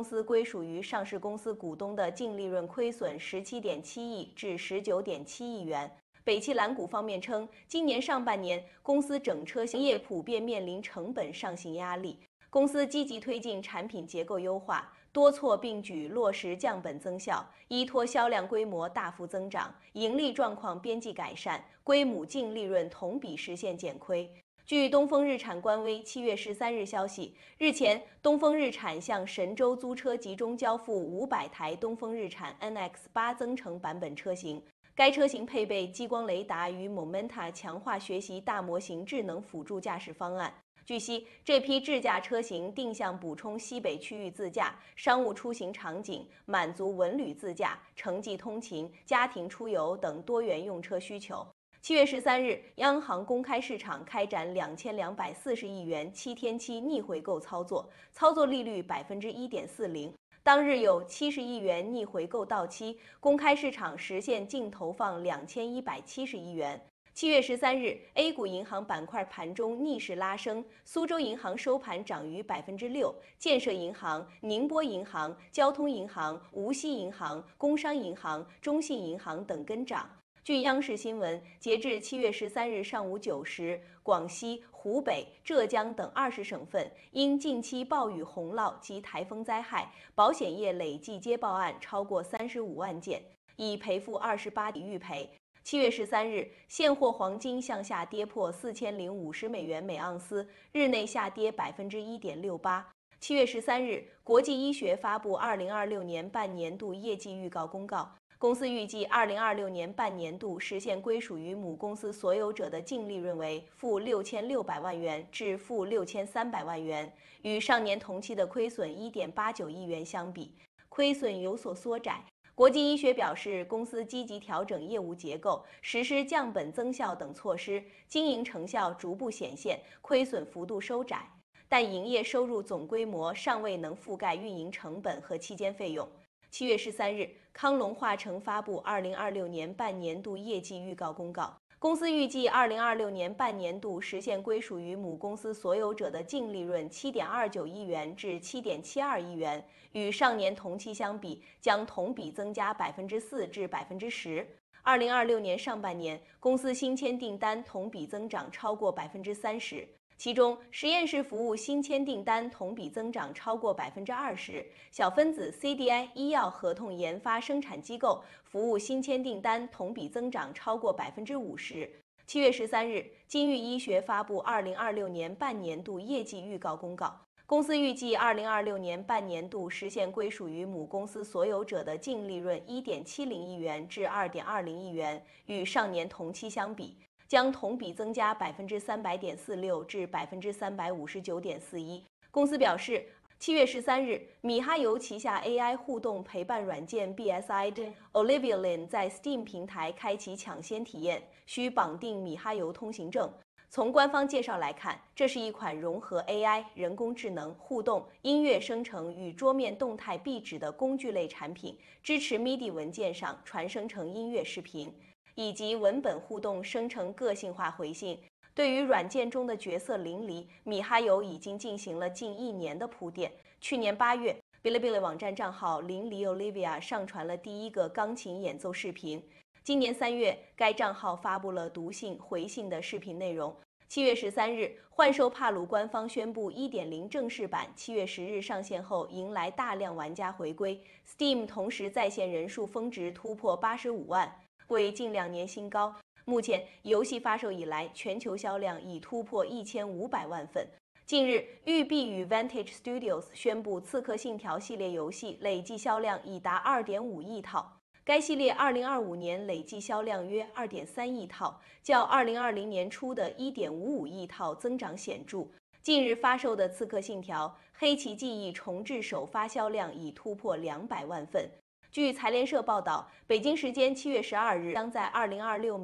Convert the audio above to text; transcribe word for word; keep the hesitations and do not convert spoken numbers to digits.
司归属于上市公司股东的净利润亏损十七点七亿至十九点七亿元。北汽蓝谷方面称，今年上半年公司整车行业普遍面临成本上行压力，公司积极推进产品结构优化，多措并举落实降本增效，依托销量规模大幅增长，盈利状况边际改善，归母净利润同比实现减亏。据东风日产官微七月十三日消息，日前，东风日产向神州租车集中交付五百台东风日产 N X 八增程版本车型。该车型配备激光雷达与 Momenta 强化学习大模型智能辅助驾驶方案。据悉，这批智驾车型定向补充西北区域自驾、商务出行场景，满足文旅自驾、城际通勤、家庭出游等多元用车需求。七月十三日，央行公开市场开展两千两百四十亿元七天期逆回购操作，操作利率百分之一点四零。当日有七十亿元逆回购到期，公开市场实现净投放两千一百七十亿元。七月十三日 ，A 股银行板块盘中逆势拉升，苏州银行收盘涨逾百分之六，建设银行、宁波银行、交通银行、无锡银行、工商银行、中信银行等跟涨。据央视新闻，截至七月十三日上午九时，广西、湖北、浙江等二十省份因近期暴雨洪涝及台风灾害，保险业累计接报案超过三十五万件，已赔付二十八亿预赔。七月十三日，现货黄金向下跌破四千零五十美元每盎司，日内下跌百分之一点六八。七月十三日，国际医学发布二零二六年半年度业绩预告公告。公司预计二零二六年半年度实现归属于母公司所有者的净利润为负六千六百万元至负六千三百万元，与上年同期的亏损一点八九亿元相比，亏损有所缩窄。国际医学表示，公司积极调整业务结构，实施降本增效等措施，经营成效逐步显现，亏损幅度收窄，但营业收入总规模尚未能覆盖运营成本和期间费用。七月十三日，康龙化成发布二零二六年半年度业绩预告公告。公司预计二零二六年半年度实现归属于母公司所有者的净利润七点二九亿元至七点七二亿元，与上年同期相比，将同比增加百分之四至百分之十。二零二六年上半年，公司新签订单同比增长超过百分之三十。其中，实验室服务新签订单同比增长超过百分之二十，小分子 C D I 医药合同研发生产机构服务新签订单同比增长超过百分之五十。七月十三日，金域医学发布二零二六年半年度业绩预告公告。公司预计二零二六年半年度实现归属于母公司所有者的净利润一点七零亿元至二点二零亿元，与上年同期相比，将同比增加百分之三百点四六至百分之三百五十九点四一。公司表示，七月十三日，米哈游旗下 A I 互动陪伴软件 B S I Olivialin 在 Steam 平台开启抢先体验，需绑定米哈游通行证。从官方介绍来看，这是一款融合 A I、人工智能、互动、音乐生成与桌面动态壁纸的工具类产品，支持 M I D I 文件上传生成音乐视频，以及文本互动生成个性化回信。对于软件中的角色淋漓，米哈游已经进行了近一年的铺垫。去年八月，哔哩哔哩网站账号淋漓 Olivia 上传了第一个钢琴演奏视频。今年三月，该账号发布了读信、回信的视频内容。七月十三日，幻兽帕鲁官方宣布 一点零 正式版七月十日上线后，迎来大量玩家回归。Steam 同时在线人数峰值突破八十五万，为近两年新高。目前，游戏发售以来，全球销量已突破一千五百万份。近日，育碧与 Vantage Studios 宣布，《刺客信条》系列游戏累计销量已达 二点五亿套。该系列二零二五年累计销量约 二点三亿套，较二零二零年初的 一点五五亿套增长显著。近日发售的《刺客信条：黑旗记忆》重置首发销量已突破两百万份。据财联社报道，北京时间七月十二日，将在二零二六